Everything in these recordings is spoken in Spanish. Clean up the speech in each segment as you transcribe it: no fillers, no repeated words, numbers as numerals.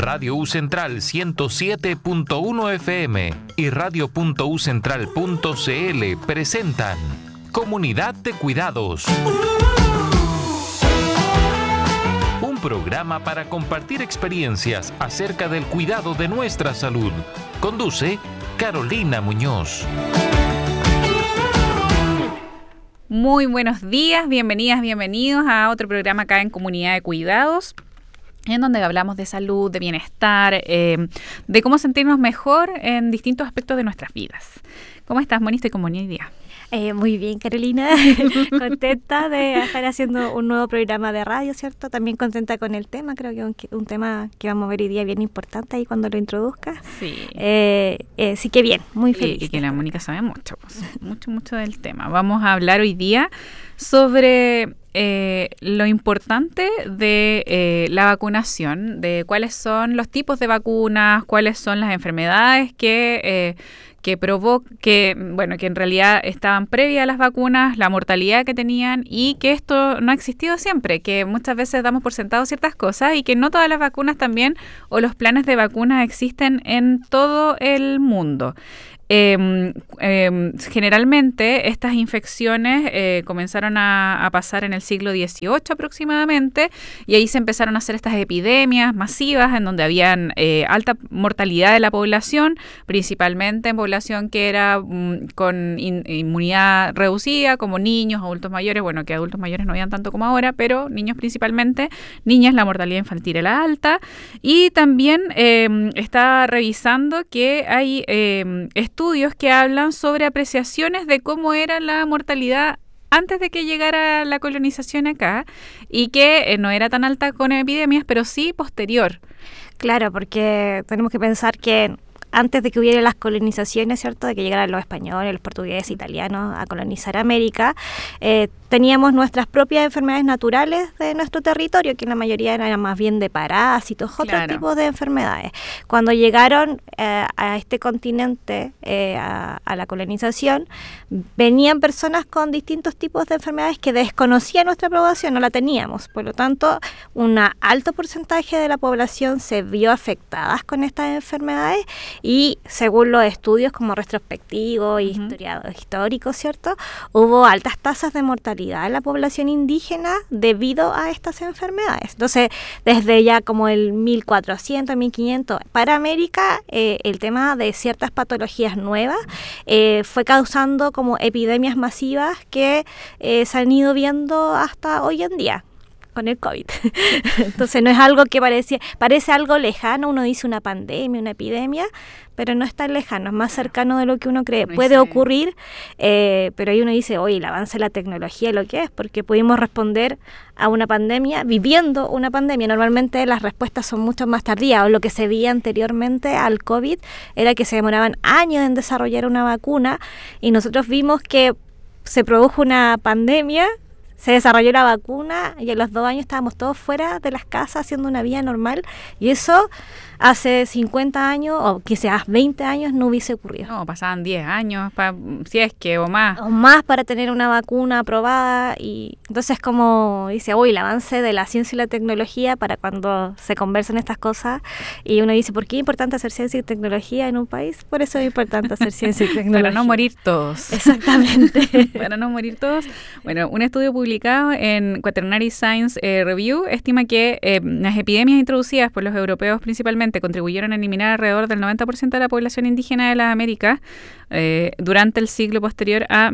Radio U Central 107.1 FM y radio.ucentral.cl presentan Comunidad de Cuidados. Un programa para compartir experiencias acerca del cuidado de nuestra salud. Conduce Carolina Muñoz. Muy buenos días, bienvenidas, bienvenidos a otro programa acá en Comunidad de Cuidados, en donde hablamos de salud, de bienestar, de cómo sentirnos mejor en distintos aspectos de nuestras vidas. ¿Cómo estás, Moni? Estoy con Moni hoy día. Muy bien, Carolina. Contenta de estar haciendo un nuevo programa de radio, ¿cierto? También contenta con el tema. Creo que un tema que vamos a ver hoy día bien importante ahí cuando lo introduzcas. Sí. Sí que bien, muy feliz. Y que la Mónica sabe mucho, mucho del tema. Vamos a hablar hoy día sobre lo importante de la vacunación, de cuáles son los tipos de vacunas, cuáles son las enfermedades que en realidad estaban previas a las vacunas, la mortalidad que tenían y que esto no ha existido siempre, que muchas veces damos por sentado ciertas cosas y que no todas las vacunas también o los planes de vacunas existen en todo el mundo. Generalmente estas infecciones comenzaron a pasar en el siglo XVIII aproximadamente, y ahí se empezaron a hacer estas epidemias masivas en donde habían alta mortalidad de la población, principalmente en población que era con inmunidad reducida, como niños, adultos mayores, bueno, que adultos mayores no habían tanto como ahora, pero niños principalmente, niñas, la mortalidad infantil era alta. Y también está revisando que hay estudios que hablan sobre apreciaciones de cómo era la mortalidad antes de que llegara la colonización acá, y que no era tan alta con epidemias, pero sí posterior. Claro, porque tenemos que pensar que antes de que hubiera las colonizaciones, ¿cierto?, de que llegaran los españoles, los portugueses, italianos a colonizar América, teníamos nuestras propias enfermedades naturales de nuestro territorio, que la mayoría eran más bien de parásitos, otros tipos de enfermedades. Cuando llegaron a este continente, a la colonización, venían personas con distintos tipos de enfermedades que desconocía nuestra población, no la teníamos. Por lo tanto, un alto porcentaje de la población se vio afectadas con estas enfermedades, y según los estudios como retrospectivos y históricos, ¿cierto?, hubo altas tasas de mortalidad en la población indígena debido a estas enfermedades. Entonces, desde ya como el 1400, 1500, para América, el tema de ciertas patologías nuevas fue causando como epidemias masivas que se han ido viendo hasta hoy en día con el COVID. Entonces no es algo que parece algo lejano. Uno dice una pandemia, una epidemia, pero no es tan lejano, es más cercano de lo que uno cree. Puede ocurrir, pero ahí uno dice, oye, el avance de la tecnología lo que es, porque pudimos responder a una pandemia viviendo una pandemia. Normalmente las respuestas son mucho más tardías, o lo que se veía anteriormente al COVID era que se demoraban años en desarrollar una vacuna, y nosotros vimos que se produjo una pandemia, se desarrolló la vacuna, y a los 2 años estábamos todos fuera de las casas haciendo una vida normal, y eso hace 50 años o quizás 20 años no hubiese ocurrido. No, pasaban 10 años, si es que, o más. O más para tener una vacuna aprobada, y entonces como dice, hoy el avance de la ciencia y la tecnología para cuando se conversan estas cosas, y uno dice, ¿por qué es importante hacer ciencia y tecnología en un país? Por eso es importante hacer ciencia y tecnología. Para no morir todos. Exactamente. Para no morir todos. Bueno, un estudio publicado en Quaternary Science Review estima que las epidemias introducidas por los europeos principalmente contribuyeron a eliminar alrededor del 90% de la población indígena de las Américas durante el siglo posterior a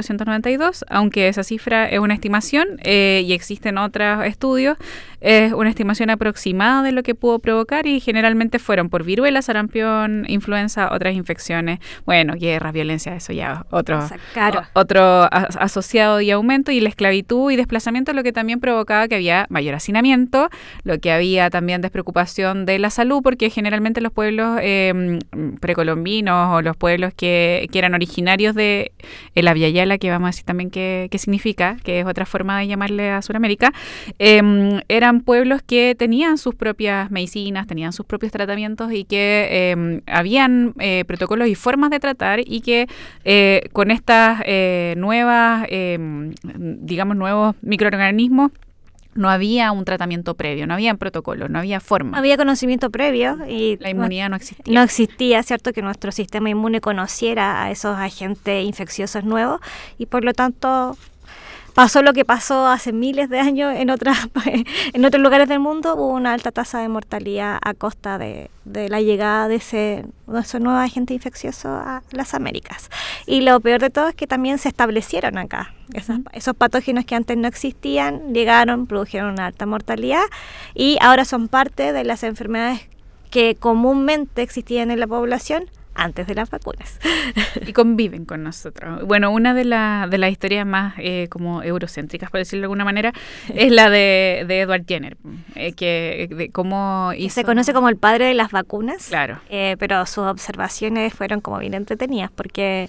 1492, aunque esa cifra es una estimación y existen otros estudios. Es una estimación aproximada de lo que pudo provocar, y generalmente fueron por viruela, sarampión, influenza, otras infecciones, bueno, guerras, violencia, eso ya otro asociado y aumento, y la esclavitud y desplazamiento, lo que también provocaba que había mayor hacinamiento, lo que había también despreocupación de la salud, porque generalmente los pueblos precolombinos o los pueblos que eran originarios de la Via Yala, que vamos a decir también qué significa, que es otra forma de llamarle a Sudamérica, eran pueblos que tenían sus propias medicinas, tenían sus propios tratamientos, y que habían protocolos y formas de tratar, y que con estas nuevos microorganismos no había un tratamiento previo, no había protocolo, no había forma. No había conocimiento previo y la inmunidad no existía. No existía, ¿cierto? Que nuestro sistema inmune conociera a esos agentes infecciosos nuevos y por lo tanto pasó lo que pasó hace miles de años en otros lugares del mundo. Hubo una alta tasa de mortalidad a costa de la llegada de ese nuevo agente infeccioso a las Américas. Y lo peor de todo es que también se establecieron acá. Esos patógenos que antes no existían, llegaron, produjeron una alta mortalidad y ahora son parte de las enfermedades que comúnmente existían en la población antes de las vacunas. Y conviven con nosotros. Bueno, una de las historias más como eurocéntricas, por decirlo de alguna manera, es la de Edward Jenner, de cómo hizo... Se conoce como el padre de las vacunas, claro. Pero sus observaciones fueron como bien entretenidas, porque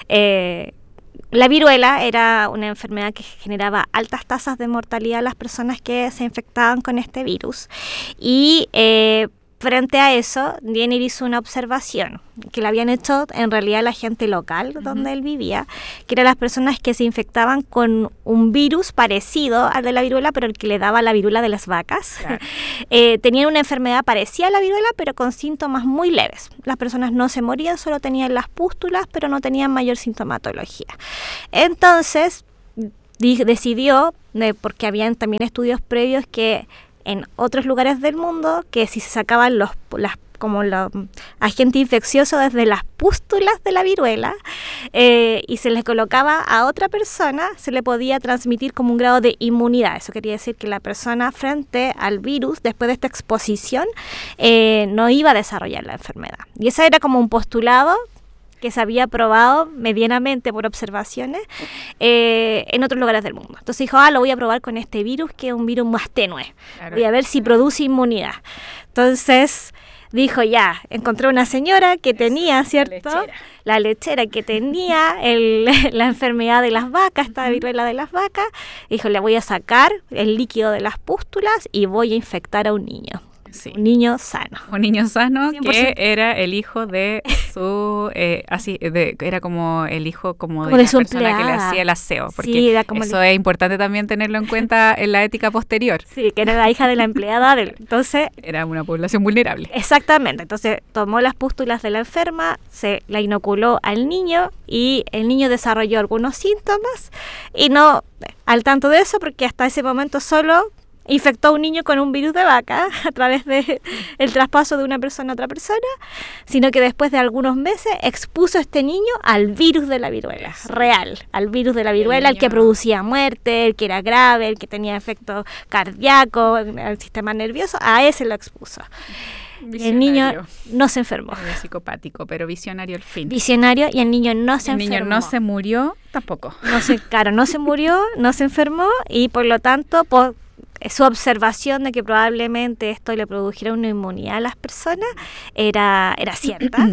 la viruela era una enfermedad que generaba altas tasas de mortalidad a las personas que se infectaban con este virus. Y frente a eso, Jenner hizo una observación que le habían hecho en realidad la gente local donde él vivía, que eran las personas que se infectaban con un virus parecido al de la viruela, pero el que le daba la viruela de las vacas. Claro. Tenían una enfermedad parecida a la viruela, pero con síntomas muy leves. Las personas no se morían, solo tenían las pústulas, pero no tenían mayor sintomatología. Entonces, decidió, porque habían también estudios previos que en otros lugares del mundo, que si se sacaban los agentes infecciosos desde las pústulas de la viruela y se les colocaba a otra persona, se le podía transmitir como un grado de inmunidad. Eso quería decir que la persona frente al virus, después de esta exposición, no iba a desarrollar la enfermedad. Y ese era como un postulado que se había probado medianamente por observaciones en otros lugares del mundo. Entonces dijo, lo voy a probar con este virus, que es un virus más tenue. Claro. Voy a ver si produce inmunidad. Entonces dijo, encontré una señora que tenía, ¿cierto? La lechera que tenía la enfermedad de las vacas, esta viruela de las vacas. Dijo, le voy a sacar el líquido de las pústulas y voy a infectar a un niño. Sí. Un niño sano. Un niño sano 100%. Que era el hijo de su... era como el hijo como de la persona empleada, que le hacía el aseo. Porque sí, eso es importante también tenerlo en cuenta en la ética posterior. Sí, que era la hija de la empleada. Entonces era una población vulnerable. Exactamente. Entonces tomó las pústulas de la enferma, se la inoculó al niño y el niño desarrolló algunos síntomas y no al tanto de eso, porque hasta ese momento solo infectó a un niño con un virus de vaca a través de el traspaso de una persona a otra persona, sino que después de algunos meses expuso a este niño al virus de la viruela, real, al virus de la viruela, el que producía muerte, el que era grave, el que tenía efecto cardíaco, el sistema nervioso, a ese lo expuso. Visionario. El niño no se enfermó. Era psicopático, pero visionario al fin. Visionario, y el niño no se enfermó. El niño no se murió tampoco. No se murió, no se enfermó, y por lo tanto, su observación de que probablemente esto le produjera una inmunidad a las personas era cierta.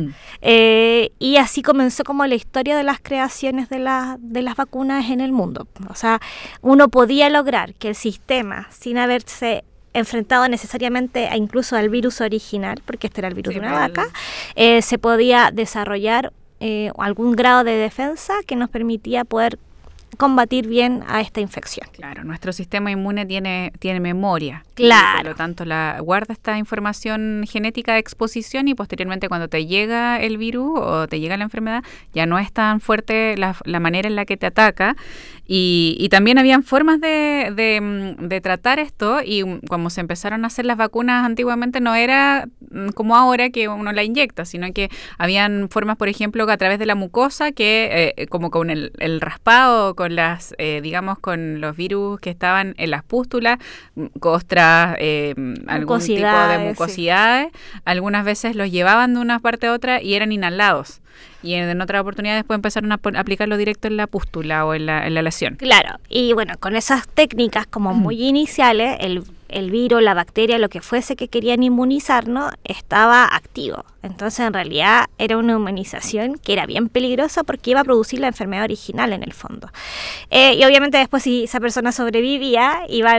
Y así comenzó como la historia de las creaciones de las vacunas en el mundo. O sea, uno podía lograr que el sistema, sin haberse enfrentado necesariamente incluso al virus original, porque este era el virus de una vaca, se podía desarrollar algún grado de defensa que nos permitía poder combatir bien a esta infección. Claro, nuestro sistema inmune tiene memoria. Claro. Por lo tanto, guarda esta información genética de exposición y posteriormente cuando te llega el virus o te llega la enfermedad, ya no es tan fuerte la manera en la que te ataca. Y también habían formas de tratar esto, y como se empezaron a hacer las vacunas antiguamente no era como ahora que uno la inyecta, sino que habían formas, por ejemplo, a través de la mucosa, que como con el raspado, con con los virus que estaban en las pústulas, costras, algún tipo de mucosidades, algunas veces los llevaban de una parte a otra y eran inhalados. Y en otras oportunidades después empezaron a aplicarlo directo en la pústula o en la lesión. Claro, y bueno, con esas técnicas como muy iniciales, el virus, la bacteria, lo que fuese que querían inmunizarnos, estaba activo. Entonces, en realidad, era una inmunización que era bien peligrosa porque iba a producir la enfermedad original en el fondo. Y obviamente después, si esa persona sobrevivía, iba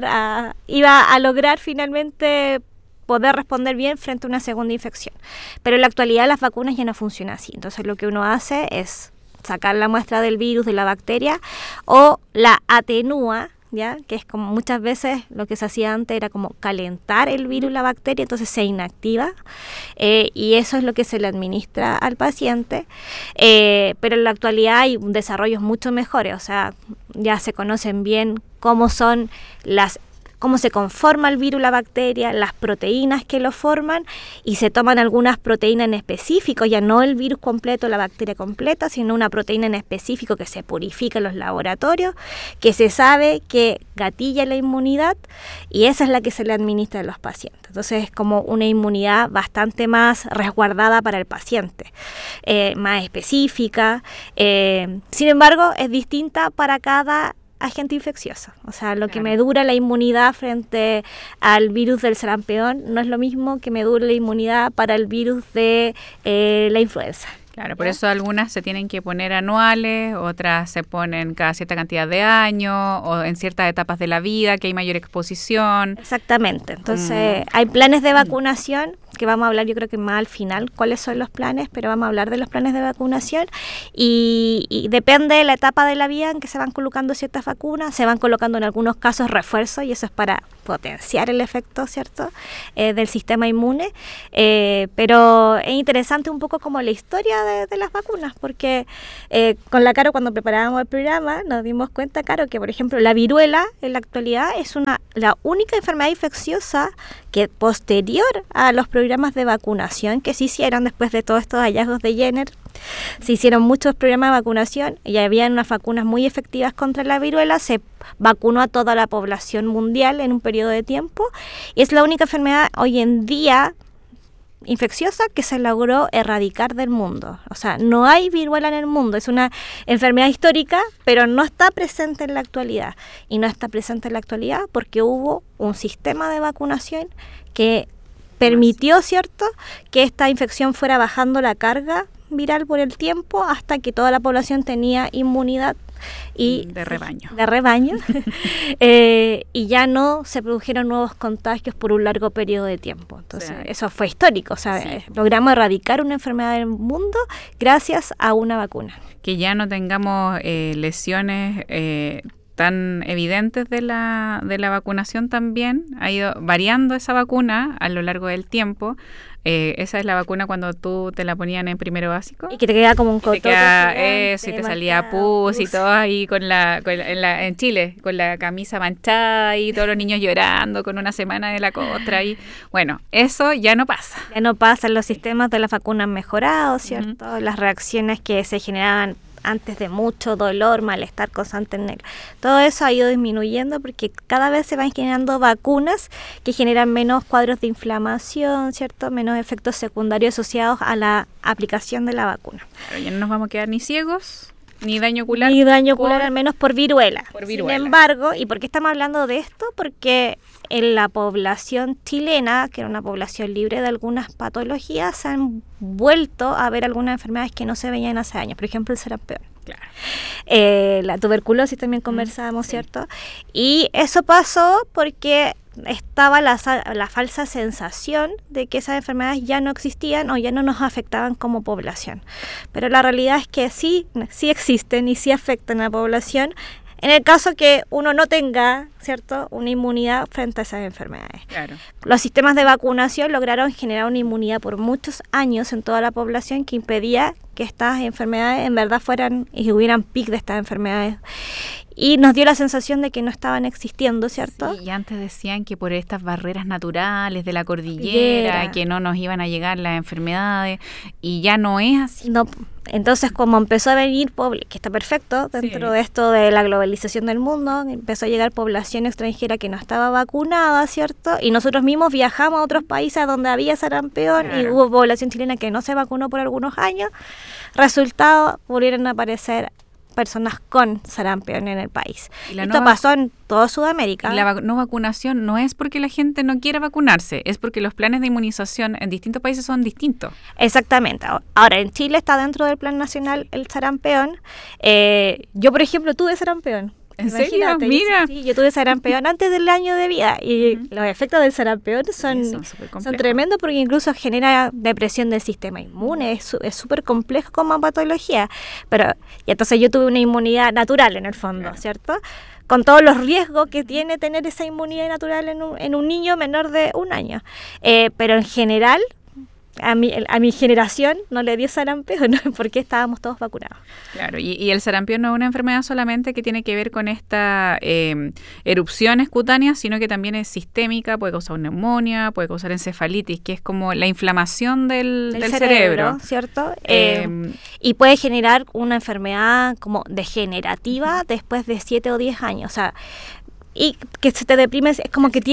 a lograr finalmente poder responder bien frente a una segunda infección. Pero en la actualidad las vacunas ya no funcionan así. Entonces lo que uno hace es sacar la muestra del virus, de la bacteria, o la atenúa ¿ya? Que es como muchas veces lo que se hacía antes era como calentar el virus, la bacteria, entonces se inactiva, y eso es lo que se le administra al paciente, pero en la actualidad hay desarrollos mucho mejores, o sea, ya se conocen bien cómo se conforma el virus, la bacteria, las proteínas que lo forman, y se toman algunas proteínas en específico, ya no el virus completo, la bacteria completa, sino una proteína en específico que se purifica en los laboratorios, que se sabe que gatilla la inmunidad, y esa es la que se le administra a los pacientes. Entonces es como una inmunidad bastante más resguardada para el paciente, más específica. Sin embargo, es distinta para cada agente infeccioso. O sea, lo que me dura la inmunidad frente al virus del sarampión no es lo mismo que me dure la inmunidad para el virus de la influenza. Claro, por eso algunas se tienen que poner anuales, otras se ponen cada cierta cantidad de años o en ciertas etapas de la vida que hay mayor exposición. Exactamente. Entonces, hay planes de vacunación que vamos a hablar, yo creo que más al final cuáles son los planes, pero vamos a hablar de los planes de vacunación y depende de la etapa de la vida en que se van colocando ciertas vacunas, se van colocando en algunos casos refuerzos, y eso es para potenciar el efecto, ¿cierto?, del sistema inmune, pero es interesante un poco como la historia de las vacunas, porque con la Caro, cuando preparábamos el programa, nos dimos cuenta, Caro, que por ejemplo la viruela en la actualidad es la única enfermedad infecciosa que posterior a los programas de vacunación que se hicieron después de todos estos hallazgos de Jenner, se hicieron muchos programas de vacunación y había unas vacunas muy efectivas contra la viruela, se vacunó a toda la población mundial en un periodo de tiempo, y es la única enfermedad hoy en día infecciosa que se logró erradicar del mundo. O sea, no hay viruela en el mundo, es una enfermedad histórica, pero no está presente en la actualidad. Y no está presente en la actualidad porque hubo un sistema de vacunación que permitió, ¿cierto?, que esta infección fuera bajando la carga viral por el tiempo hasta que toda la población tenía inmunidad y de rebaño, y ya no se produjeron nuevos contagios por un largo periodo de tiempo. Entonces, eso fue histórico, o sea, logramos erradicar una enfermedad del mundo gracias a una vacuna. Que ya no tengamos lesiones tan evidentes de la vacunación también, ha ido variando esa vacuna a lo largo del tiempo. Esa es la vacuna cuando tú te la ponían en primero básico. Y que te quedaba como un cotoco. Eso, y te salía pus y todo ahí en Chile, con la camisa manchada y todos los niños llorando con una semana de la costra. Y bueno, eso ya no pasa. Ya no pasa, los sistemas de las vacunas han mejorado, ¿cierto? Uh-huh. Las reacciones que se generaban antes de mucho dolor, malestar constante en él. Todo eso ha ido disminuyendo porque cada vez se van generando vacunas que generan menos cuadros de inflamación, ¿cierto? Menos efectos secundarios asociados a la aplicación de la vacuna. Pero ya no nos vamos a quedar ni ciegos, ni daño ocular. Ni daño ocular, al menos por viruela. Por viruela. Sin embargo, ¿y por qué estamos hablando de esto? Porque en la población chilena, que era una población libre de algunas patologías, se han vuelto a ver algunas enfermedades que no se veían hace años, por ejemplo el sarampión. Claro. La tuberculosis también conversábamos, ¿cierto? Y eso pasó porque estaba la falsa sensación de que esas enfermedades ya no existían o ya no nos afectaban como población. Pero la realidad es que sí existen y sí afectan a la población, en el caso que uno no tenga, ¿cierto?, una inmunidad frente a esas enfermedades. Claro. Los sistemas de vacunación lograron generar una inmunidad por muchos años en toda la población que impedía que estas enfermedades en verdad fueran y hubieran pic de estas enfermedades. Y nos dio la sensación de que no estaban existiendo, ¿cierto? Sí, y antes decían que por estas barreras naturales de la cordillera, que no nos iban a llegar las enfermedades, y ya no es así. No. Entonces, como empezó a venir, que está perfecto dentro de esto de la globalización del mundo, empezó a llegar población extranjera que no estaba vacunada, ¿cierto? Y nosotros mismos viajamos a otros países donde había sarampión, y hubo población chilena que no se vacunó por algunos años. Resultado, volvieron a aparecer personas con sarampión en el país. Esto pasó en toda Sudamérica. Y la no vacunación no es porque la gente no quiera vacunarse, es porque los planes de inmunización en distintos países son distintos. Exactamente. Ahora, en Chile está dentro del plan nacional el sarampión. Yo, por ejemplo, tuve sarampión. ¿En serio? Imagínate, Mira. Sí, yo tuve sarampión antes del año de vida y los efectos del sarampión son tremendos porque incluso genera depresión del sistema inmune, es súper complejo como patología. Pero y entonces yo tuve una inmunidad natural en el fondo, claro, ¿cierto? Con todos los riesgos que tiene tener esa inmunidad natural en un niño menor de 1 año. Pero en general, a mi generación no le dio sarampión porque estábamos todos vacunados. Claro, y el sarampión no es una enfermedad solamente que tiene que ver con estas erupciones cutáneas, sino que también es sistémica, puede causar neumonía, puede causar encefalitis, que es como la inflamación del cerebro, ¿cierto? Y puede generar una enfermedad como degenerativa después de 7 o 10 años, o sea, y que se te deprime, es como que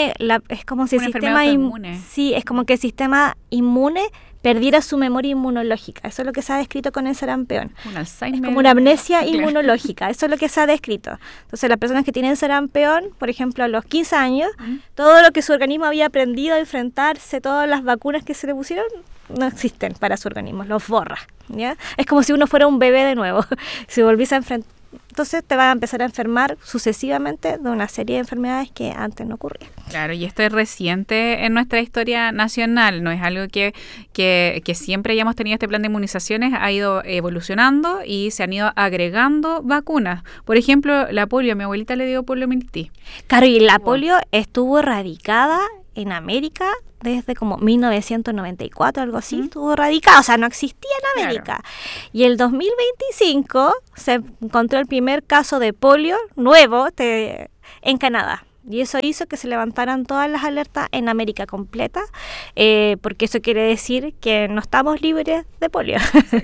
es como si el sistema inmune. Sí, es como que el sistema inmune perdiera su memoria inmunológica. Eso es lo que se ha descrito con el sarampión. Es como una amnesia inmunológica. Eso es lo que se ha descrito. Entonces, las personas que tienen sarampión, por ejemplo, a los 15 años, todo lo que su organismo había aprendido a enfrentarse, todas las vacunas que se le pusieron, no existen para su organismo, los borra, ¿ya? Es como si uno fuera un bebé de nuevo. Si volviese a enfrentar, entonces te van a empezar a enfermar sucesivamente de una serie de enfermedades que antes no ocurrían. Claro, y esto es reciente en nuestra historia nacional, no es algo que siempre hayamos tenido. Este plan de inmunizaciones ha ido evolucionando y se han ido agregando vacunas. Por ejemplo, la polio, a mi abuelita le dio poliomielitis. Claro, y la polio estuvo erradicada en América desde como 1994, algo así, estuvo erradicada, o sea, no existía en América. Claro. Y el 2025 se encontró el primer caso de polio nuevo en Canadá. Y eso hizo que se levantaran todas las alertas en América completa, porque eso quiere decir que no estamos libres de polio.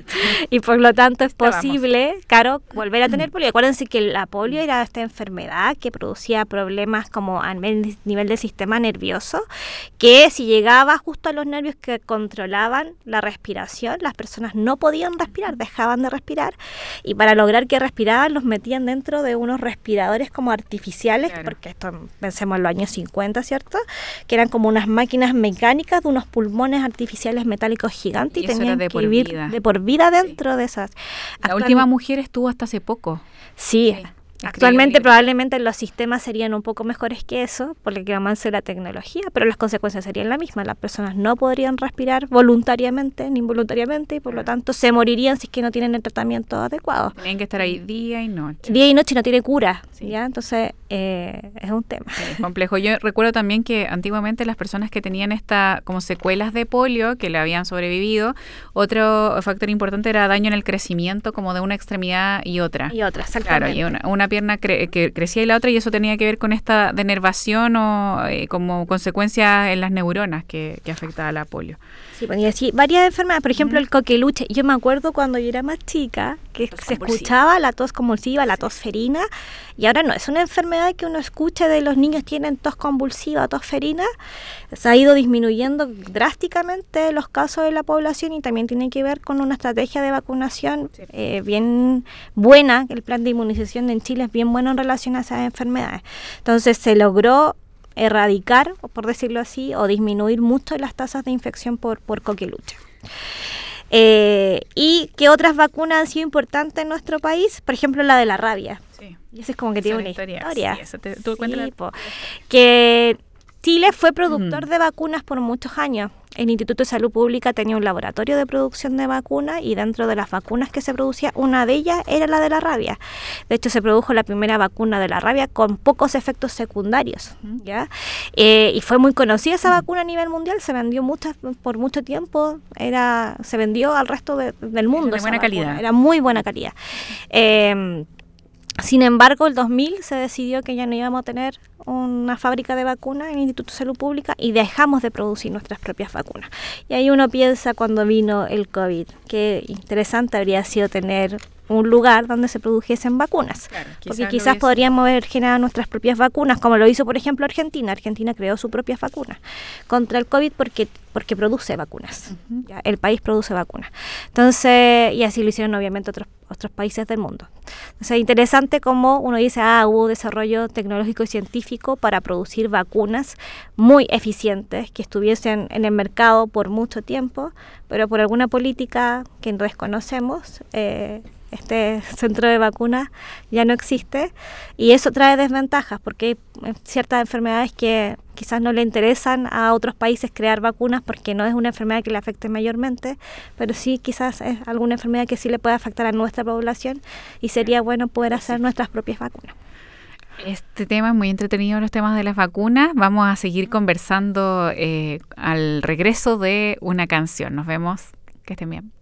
Y por lo tanto es posible, claro, volver a tener polio. Acuérdense que la polio era esta enfermedad que producía problemas como a nivel del sistema nervioso, que si llegaba justo a los nervios que controlaban la respiración, las personas no podían respirar, dejaban de respirar. Y para lograr que respiraban, los metían dentro de unos respiradores como artificiales, claro, porque esto... Pensemos en los años 50, ¿cierto? Que eran como unas máquinas mecánicas de unos pulmones artificiales metálicos gigantes y tenían que vivir de por vida dentro de esas. La última mujer estuvo hasta hace poco. Sí. Actualmente probablemente los sistemas serían un poco mejores que eso, por el avance de la tecnología, pero las consecuencias serían las mismas. Las personas no podrían respirar voluntariamente ni involuntariamente y por lo tanto se morirían si es que no tienen el tratamiento adecuado. Tienen que estar ahí día y noche. Día y noche, no tiene cura, ¿ya? Entonces es un tema. Sí, es complejo. Yo recuerdo también que antiguamente las personas que tenían como secuelas de polio, que le habían sobrevivido, otro factor importante era daño en el crecimiento como de una extremidad y otra. Y otra, exactamente. Claro, y una pierna que crecía y la otra, y eso tenía que ver con esta denervación o como consecuencia en las neuronas que afectaba a la polio. Sí, podía decir varias enfermedades, por ejemplo el coqueluche. Yo me acuerdo cuando yo era más chica que se escuchaba la tos convulsiva, la tos ferina, y ahora no, es una enfermedad que uno escucha de los niños tienen tos convulsiva, tos ferina. Se ha ido disminuyendo drásticamente los casos de la población y también tiene que ver con una estrategia de vacunación bien buena. El plan de inmunización en Chile es bien bueno en relación a esas enfermedades. Entonces se logró erradicar, por decirlo así, o disminuir mucho las tasas de infección por coqueluche. ¿Y qué otras vacunas han sido importantes en nuestro país? Por ejemplo, la de la rabia. Sí. Y eso es como que tiene una historia. Sí, eso ¿tú cuéntala? Que Chile fue productor de vacunas por muchos años. El Instituto de Salud Pública tenía un laboratorio de producción de vacunas y dentro de las vacunas que se producía, una de ellas era la de la rabia. De hecho, se produjo la primera vacuna de la rabia con pocos efectos secundarios, ¿ya? Y fue muy conocida esa vacuna a nivel mundial, se vendió por mucho tiempo, se vendió al resto del mundo. De buena calidad. Era muy buena calidad. Sin embargo, el 2000 se decidió que ya no íbamos a tener una fábrica de vacunas en el Instituto de Salud Pública y dejamos de producir nuestras propias vacunas. Y ahí uno piensa cuando vino el COVID, qué interesante habría sido tener un lugar donde se produjesen vacunas. Claro, porque quizás podríamos haber generado nuestras propias vacunas, como lo hizo, por ejemplo, Argentina. Argentina creó sus propias vacunas contra el COVID porque produce vacunas. ¿Ya? El país produce vacunas. Entonces, y así lo hicieron obviamente otros países del mundo. Entonces, es interesante cómo uno dice, hubo desarrollo tecnológico y científico para producir vacunas muy eficientes que estuviesen en el mercado por mucho tiempo, pero por alguna política que desconocemos, este centro de vacunas ya no existe, y eso trae desventajas porque hay ciertas enfermedades que quizás no le interesan a otros países crear vacunas porque no es una enfermedad que le afecte mayormente, pero sí quizás es alguna enfermedad que sí le puede afectar a nuestra población y sería bueno poder hacer nuestras propias vacunas. Este tema es muy entretenido, los temas de las vacunas. Vamos a seguir conversando al regreso de una canción. Nos vemos. Que estén bien.